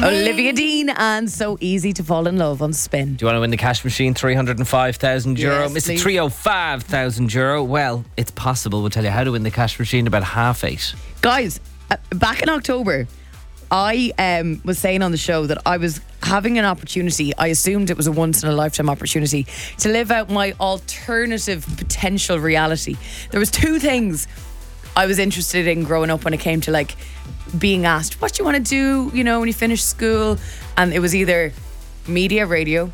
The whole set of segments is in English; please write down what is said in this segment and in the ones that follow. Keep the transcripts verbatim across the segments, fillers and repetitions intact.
Olivia Dean and So Easy to Fall in Love on Spin. Do you want to win the cash machine? three hundred five thousand euro. Yes, Miss please. three hundred five thousand euro. Well, it's possible. We'll tell you how to win the cash machine about half eight. Guys, uh, back in October, I um, was saying on the show that I was having an opportunity. I assumed it was a once in a lifetime opportunity to live out my alternative potential reality. There was two things I was interested in growing up when it came to like being asked, what do you want to do, you know, when you finish school? And it was either media, radio,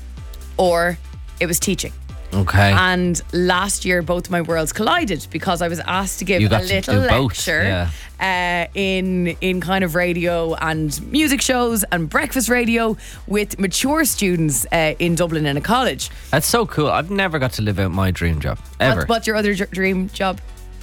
or it was teaching. Okay. And last year, both my worlds collided because I was asked to give You a got to little do both, lecture uh, in in kind of radio and music shows and breakfast radio with mature students uh, in Dublin in a college. That's so cool. I've never got to live out my dream job ever. What, what's your other dr- dream job?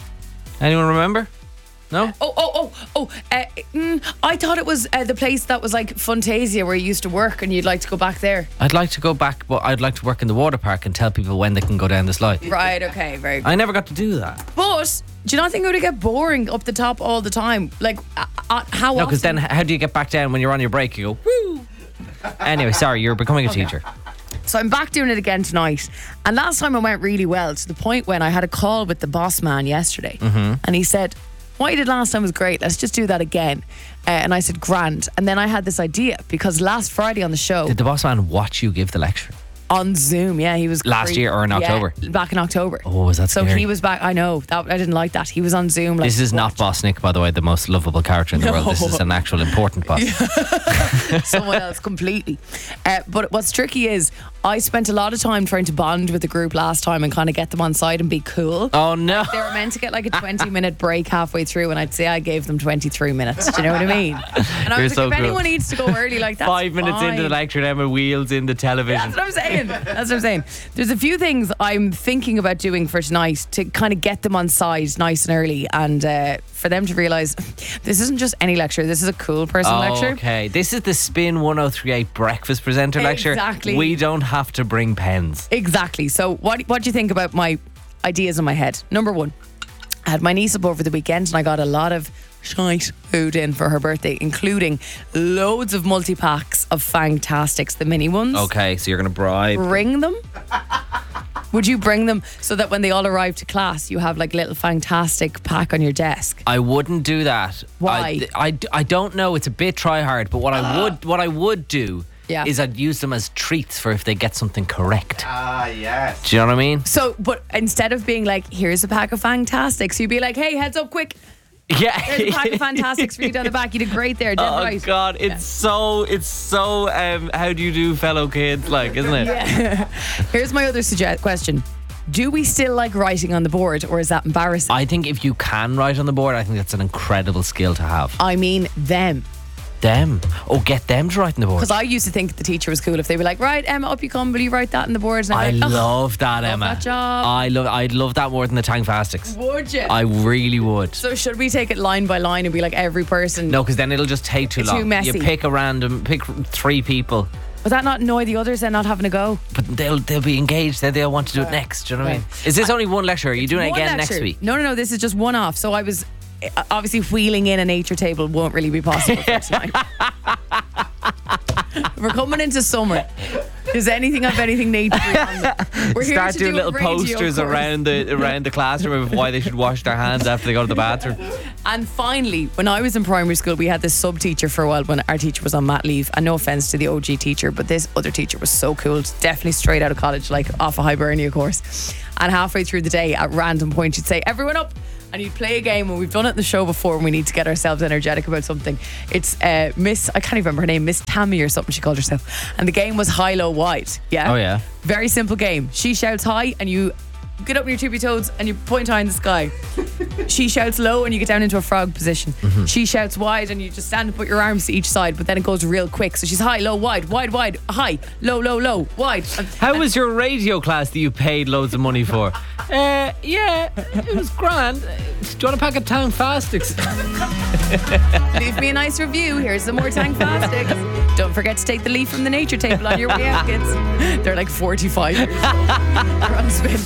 Anyone remember? No? Oh, oh, oh, oh! Uh, mm, I thought it was uh, the place that was like Fantasia where you used to work, and you'd like to go back there. I'd like to go back, but I'd like to work in the water park and tell people when they can go down the slide. Right? Okay, very good. I never got to do that. But do you not think it would get boring up the top all the time? Like, uh, uh, how No, often? because then how do you get back down when you're on your break? You go, woo! Anyway, sorry, you're becoming a Okay. teacher. So I'm back doing it again tonight. And last time it went really well, to the point when I had a call with the boss man yesterday. Mm-hmm. And he said, what you did last time was great. Let's just do that again. Uh, and I said, grand. And then I had this idea because last Friday on the show, Did the boss man watch you give the lecture? on Zoom, yeah, he was Last great. year or in Yeah, October? back in October. Oh, is that So scary? he was back. I know that I didn't like that. He was on Zoom. Like, This is not watch- Boss Nick, by the way, the most lovable character in the world. This is an actual important boss. someone else completely. Uh, but what's tricky is I spent a lot of time trying to bond with the group last time and kind of get them on side and be cool. Oh, no. They were meant to get like a twenty minute break halfway through, and I'd say I gave them twenty-three minutes. Do you know what I mean? And I You're was so like, if cool. anyone needs to go early like that, Five minutes into the lecture, Emma wheels in the television. That's what I'm saying. That's what I'm saying. There's a few things I'm thinking about doing for tonight to kind of get them on side nice and early, and uh, for them to realise this isn't just any lecture. This is a cool person Oh, lecture. okay. This is the Spin one oh three eight breakfast presenter lecture. Exactly. We don't have to bring pens. Exactly. So what what do you think about my ideas in my head? Number one, I had my niece up over the weekend and I got a lot of shite food in for her birthday, including loads of multi-packs of Fantastics, the mini ones. Okay, so you're going to bribe. Bring them? Would you bring them so that when they all arrive to class, you have like little Fantastic pack on your desk? I wouldn't do that. Why? I, I, I don't know. It's a bit try hard, but what I would what I would do Yeah. is I'd use them as treats for if they get something correct. Ah, yes. Do you know what I mean? So, but instead of being like, here's a pack of Fantastics, you'd be like, hey, heads up quick. Yeah. There's a pack of Fantastics for you down the back. You did great there, dead Oh right. God, it's so it's so um how do you do, fellow kids, like, isn't it? Yeah. Here's my other suggest question. Do we still like writing on the board, or is that embarrassing? I think if you can write on the board, I think that's an incredible skill to have. I mean them. Them. Oh, get them to write on the board. Because I used to think the teacher was cool if they were like, right, Emma, up you come, will you write that on the board? And I I'm like, oh, love that, Emma. that job. I love I'd love that more than the Tangfastics. would you? I really would. So should we take it line by line and be like every person? No, because then it'll just take too Too long. messy. You pick a random, pick three people, Would that not annoy the others then not having a go? but they'll they'll be engaged. Then they'll want to do it next. Do you know what I mean? Is this only one lecture? Are you doing it One again lecture. next week? No, no, no. This is just one off. So I was uh, obviously wheeling in a nature table won't really be possible for tonight. We're coming into summer. Does anything have anything nature on? We're here Start to doing do a little radio posters course. around the around the classroom of why they should wash their hands after they go to the bathroom. And finally, when I was in primary school, we had this sub teacher for a while when our teacher was on mat leave. And no offense to the O G teacher, but this other teacher was so cool. Definitely straight out of college, like off a Hibernia course. And halfway through the day, at random point, she'd say, "Everyone up." And you'd play a game, and we've done it in the show before and we need to get ourselves energetic about something. It's uh, Miss, I can't even remember her name, Miss Tammy or something she called herself. And the game was high, low, wide. Yeah? Oh, yeah. Very simple game. She shouts high and you get up on your tippy toes and you point high in the sky. She shouts low and you get down into a frog position. Mm-hmm. She shouts wide and you just stand and put your arms to each side, but then it goes real quick. So she's high, low, wide, wide, wide, high, low, low, low, wide. And- How was your radio class that you paid loads of money for? uh, yeah, it was grand. Do you want a pack of Tangfastics? Leave me a nice review. Here's some more Tangfastics. Don't forget to take the leaf from the nature table on your way out, kids. They're like forty-five years old. They're on Spin.